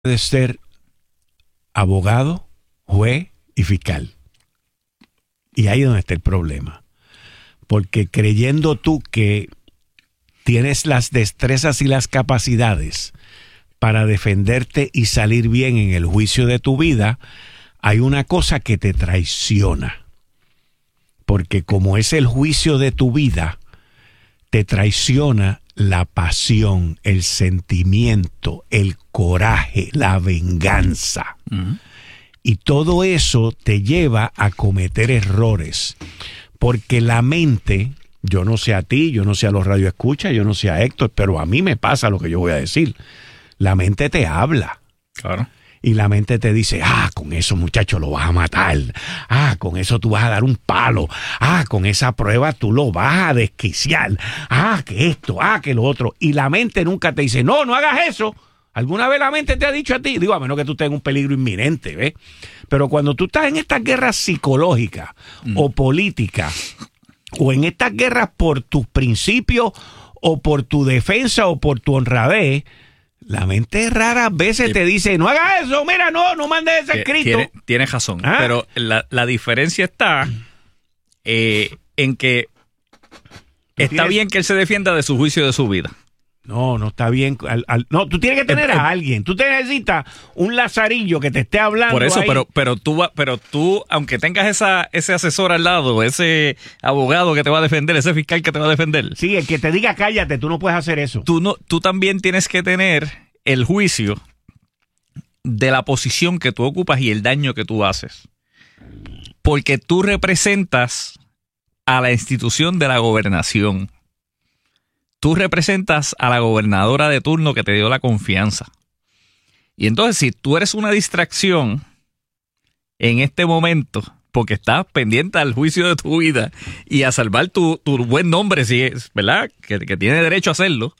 de ser abogado, juez y fiscal. Y ahí es donde está el problema. Porque creyendo tú que tienes las destrezas y las capacidades para defenderte y salir bien en el juicio de tu vida, hay una cosa que te traiciona. Porque como es el juicio de tu vida, te traiciona la pasión, el sentimiento, el coraje, la venganza. Uh-huh. Y todo eso te lleva a cometer errores. Porque la mente, yo no sé a ti, yo no sé a los radioescuchas, yo no sé a Héctor, pero a mí me pasa lo que yo voy a decir. La mente te habla. Claro. Y la mente te dice, con eso, muchacho, lo vas a matar. Con eso tú vas a dar un palo. Con esa prueba tú lo vas a desquiciar. Que esto, que lo otro. Y la mente nunca te dice, no hagas eso. ¿Alguna vez la mente te ha dicho a ti? Digo, a menos que tú estés en un peligro inminente, ¿ves? Pero cuando tú estás en estas guerras psicológicas o políticas, o en estas guerras por tus principios, o por tu defensa, o por tu honradez, la mente raras veces te dice, no hagas eso, mira, no mandes ese escrito. Tienes razón, pero la diferencia está en que está bien que él se defienda de su juicio de su vida. No está bien. No, tú tienes que tener a alguien. Tú te necesitas un lazarillo que te esté hablando. Por eso, ahí. pero tú, aunque tengas ese asesor al lado, ese abogado que te va a defender, ese fiscal que te va a defender. Sí, el que te diga cállate, tú no puedes hacer eso. Tú también tienes que tener el juicio de la posición que tú ocupas y el daño que tú haces. Porque tú representas a la institución de la gobernación. Tú representas a la gobernadora de turno que te dio la confianza. Y entonces, si tú eres una distracción en este momento, porque estás pendiente al juicio de tu vida y a salvar tu buen nombre, si es, ¿verdad? Que tiene derecho a hacerlo,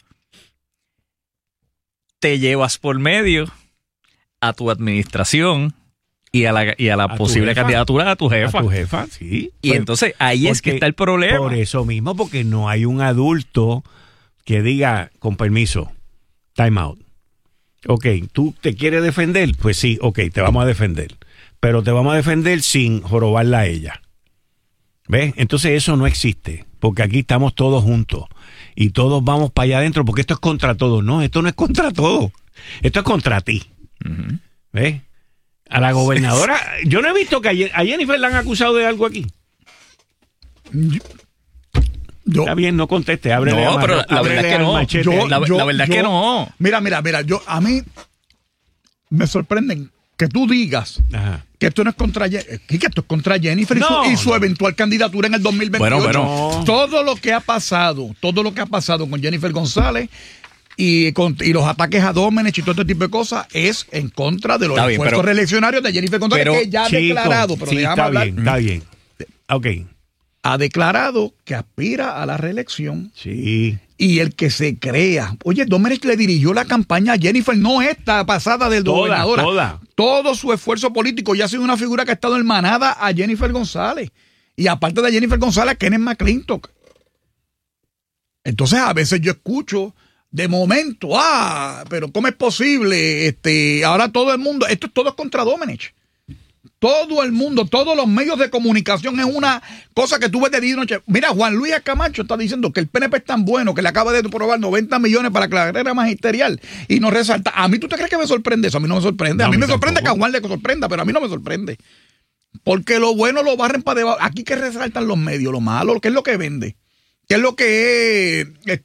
te llevas por medio a tu administración y a la posible candidatura a tu jefa. A tu jefa, sí. Y pues, entonces ahí es que está el problema. Por eso mismo, porque no hay un adulto que diga, con permiso, time out. Ok, ¿tú te quieres defender? Pues sí, ok, te vamos a defender. Pero te vamos a defender sin jorobarla a ella. ¿Ves? Entonces eso no existe, porque aquí estamos todos juntos. Y todos vamos para allá adentro, porque esto es contra todos. No, esto no es contra todos. Esto es contra ti. Uh-huh. ¿Ves? A la gobernadora, yo no he visto que a Jennifer la han acusado de algo aquí. Está bien, no conteste, ábrele. No, pero la verdad es que no. La verdad es que no. Mira, a mí me sorprenden que tú digas que esto no es contra que esto es contra Jennifer y su eventual candidatura en el 2028. Bueno. Todo lo que ha pasado con Jennifer González y los ataques a Domenech y todo este tipo de cosas es en contra de los esfuerzos reeleccionarios de Jennifer González, que ya ha declarado. Pero está bien. Ok. Ha declarado que aspira a la reelección. Sí. Y el que se crea. Oye, Domenech le dirigió la campaña a Jennifer, no esta pasada del gobernadora. Todo su esfuerzo político ya ha sido una figura que ha estado hermanada a Jennifer González. Y aparte de Jennifer González, Kenneth McClintock. Entonces, a veces yo escucho, de momento, pero ¿cómo es posible? Ahora todo el mundo, todo es contra Domenech. Todo el mundo, todos los medios de comunicación es una cosa que tú ves de día y noche. Mira, Juan Luis Camacho está diciendo que el PNP es tan bueno que le acaba de aprobar 90 millones para la carrera magisterial y no resalta. ¿A mí tú te crees que me sorprende eso? A mí no me sorprende. A mí me sorprende que a Juan le sorprenda, pero a mí no me sorprende. Porque lo bueno lo barren para debajo. Aquí que resaltan los medios, lo malo, ¿qué es lo que vende? ¿Qué es lo que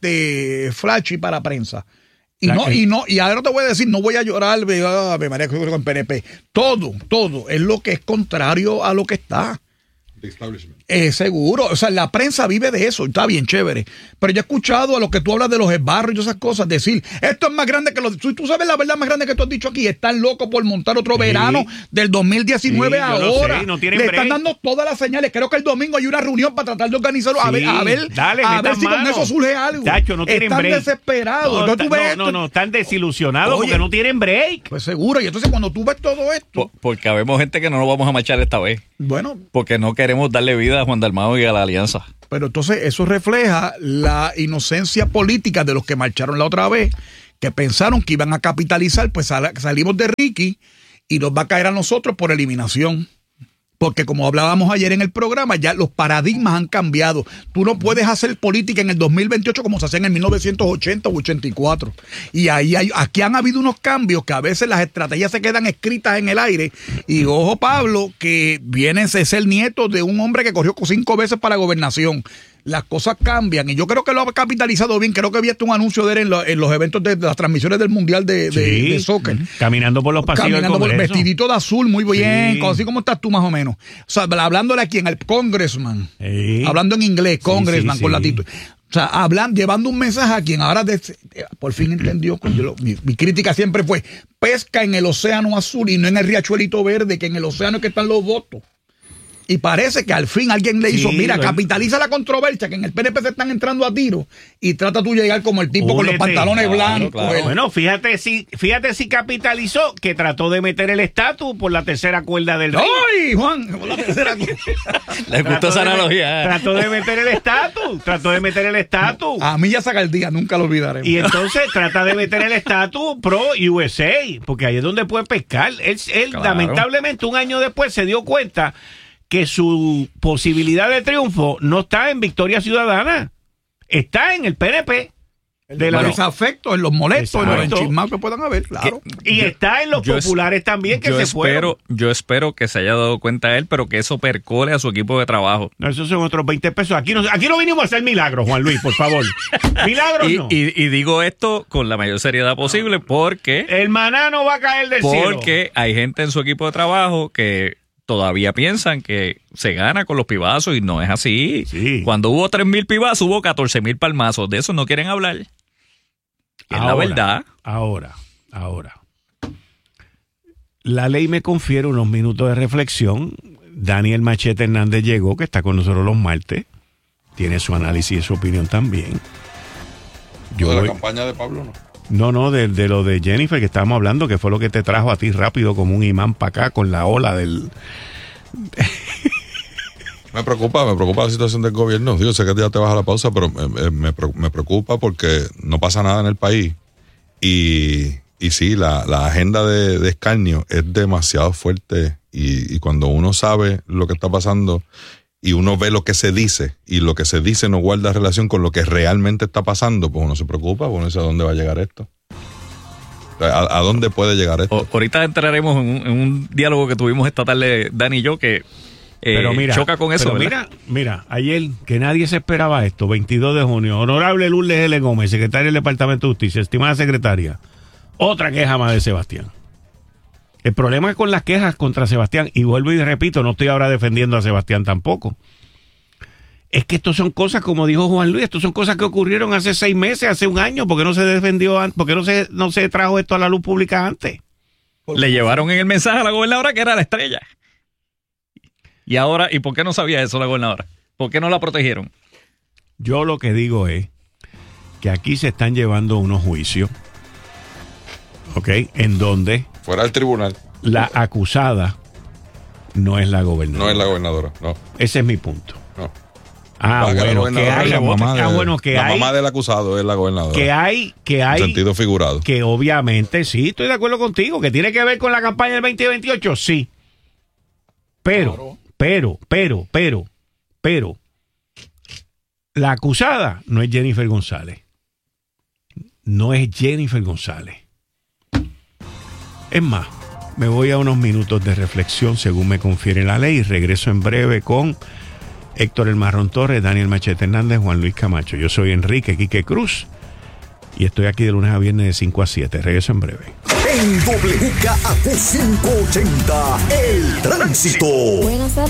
es flashy para prensa? Y ahora te voy a decir, no voy a llorar, María, con PNP. Todo es lo que es contrario a lo que está. The establishment. Seguro, o sea, la prensa vive de eso, está bien chévere. Pero yo he escuchado a los que tú hablas de los esbarros y esas cosas decir, esto es más grande que los... Tú sabes la verdad más grande que tú has dicho aquí, están locos por montar otro verano del 2019 ahora. No le están dando todas las señales. Creo que el domingo hay una reunión para tratar de organizarlo. A ver si con eso surge algo. Tacho, no tienen break. Están desesperados. No, están desilusionados porque no tienen break. Pues seguro, y entonces cuando tú ves todo esto... Porque habemos gente que no nos vamos a marchar esta vez. Bueno. Porque no queremos darle vida a Juan Dalmau y a la alianza. Pero entonces eso refleja la inocencia política de los que marcharon la otra vez, que pensaron que iban a capitalizar, pues salimos de Ricky y nos va a caer a nosotros por eliminación. Porque como hablábamos ayer en el programa, ya los paradigmas han cambiado. Tú no puedes hacer política en el 2028 como se hacía en el 1980 o 84. Y aquí han habido unos cambios que a veces las estrategias se quedan escritas en el aire. Y ojo, Pablo, que viene a ser el nieto de un hombre que corrió 5 veces para la gobernación. Las cosas cambian y yo creo que lo ha capitalizado bien. Creo que había un anuncio de él en los eventos de las transmisiones del Mundial de Soccer. Caminando por los pasillos del Congreso. Vestidito de azul, muy bien, así como estás tú más o menos. O sea, hablándole aquí en el Congressman, hablando en inglés, Congressman, con latito. O sea, llevando un mensaje a quien ahora por fin entendió. Mi crítica siempre fue, pesca en el océano azul y no en el riachuelito verde, que en el océano es que están los votos. Y parece que al fin alguien le hizo, mira, capitaliza la controversia, que en el PNP se están entrando a tiro y trata tú de llegar como el tipo con los pantalones blancos. Claro. Bueno, fíjate si capitalizó, que trató de meter el estatus por la tercera cuerda del rey. ¡Ay, Juan! Por la tercera cuerda. Le gustó esa analogía. Trató de meter el estatus. A mí ya saca el día, nunca lo olvidaremos. Y entonces trata de meter el estatus pro USA, porque ahí es donde puede pescar. Él lamentablemente un año después se dio cuenta que su posibilidad de triunfo no está en Victoria Ciudadana, está en el PNP. De los desafectos, en los molestos, en los enchismados que puedan haber, claro. Y está en los populares también que se fueron. Yo espero que se haya dado cuenta él, pero que eso percole a su equipo de trabajo. No, esos son otros 20 pesos. Aquí no vinimos a hacer milagros, Juan Luis, por favor. Milagros no. Y digo esto con la mayor seriedad posible porque... El maná no va a caer del cielo. Porque hay gente en su equipo de trabajo que todavía piensan que se gana con los pibazos y no es así. Sí. Cuando hubo 3,000 pibazos, hubo 14,000 palmazos. De eso no quieren hablar. Es la verdad. Ahora. La ley me confiere unos minutos de reflexión. Daniel Machete Hernández llegó, que está con nosotros los martes. Tiene su análisis y su opinión también. ¿De la campaña de Pablo no? No, de lo de Jennifer que estábamos hablando, que fue lo que te trajo a ti rápido como un imán para acá con la ola del... Me preocupa la situación del gobierno. Digo, sé que ya te vas a la pausa, pero me preocupa porque no pasa nada en el país. Y sí, la agenda de escarnio es demasiado fuerte. Y cuando uno sabe lo que está pasando y uno ve lo que se dice y lo que se dice no guarda relación con lo que realmente está pasando, pues uno se preocupa, uno dice a dónde va a llegar esto. ¿A dónde puede llegar esto? Ahorita entraremos en un diálogo que tuvimos esta tarde, Dani y yo, que pero mira, choca con eso. Mira, ayer, que nadie se esperaba esto, 22 de junio, honorable Lourdes L. Gómez, secretaria del Departamento de Justicia, estimada secretaria, otra queja más de Sebastián. El problema es con las quejas contra Sebastián, y vuelvo y repito, no estoy ahora defendiendo a Sebastián tampoco. Es que esto son cosas, como dijo Juan Luis, esto son cosas que ocurrieron hace 6 meses, hace un año. ¿Por qué no se defendió antes? ¿Por qué no se trajo esto a la luz pública antes? Le llevaron en el mensaje a la gobernadora que era la estrella. Y ahora, ¿y por qué no sabía eso la gobernadora? ¿Por qué no la protegieron? Yo lo que digo es que aquí se están llevando unos juicios, ¿ok? En donde... Fuera del tribunal. La acusada no es la gobernadora. No es la gobernadora, no. Ese es mi punto. No. La mamá del acusado es la gobernadora. Que hay en sentido figurado. Que obviamente sí, estoy de acuerdo contigo, que tiene que ver con la campaña del 2028, sí. Pero la acusada no es Jennifer González. No es Jennifer González. Es más, me voy a unos minutos de reflexión según me confiere la ley y regreso en breve con Héctor El Marrón Torres, Daniel Machete Hernández, Juan Luis Camacho. Yo soy Enrique Quique Cruz y estoy aquí de lunes a viernes de 5 a 7. Regreso en breve. En WKAQ 580, El Tránsito.